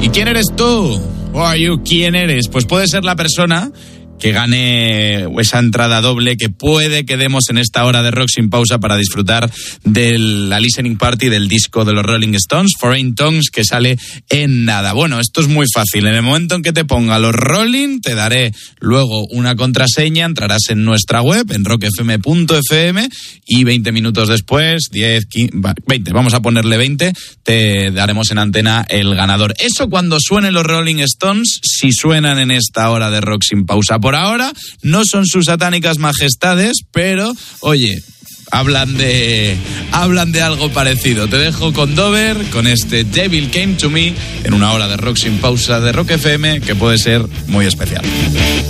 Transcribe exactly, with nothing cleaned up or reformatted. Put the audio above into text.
¿Y quién eres tú? Who are you? ¿Quién eres? Pues puede ser la persona que gane esa entrada doble que puede que demos en esta hora de Rock Sin Pausa para disfrutar de la listening party del disco de los Rolling Stones, Foreign Tongues, que sale en nada. Bueno, esto es muy fácil. En el momento en que te ponga los Rolling, te daré luego una contraseña, entrarás en nuestra web, en rock f m punto f m, y veinte minutos después, diez, quince, veinte, vamos a ponerle veinte, te daremos en antena el ganador. Eso cuando suenen los Rolling Stones, si suenan en esta hora de Rock Sin Pausa. Por ahora no son sus satánicas majestades, pero oye, hablan de hablan de algo parecido. Te dejo con Dover, con este Devil Came to Me, en una hora de Rock Sin Pausa de Rock F M que puede ser muy especial.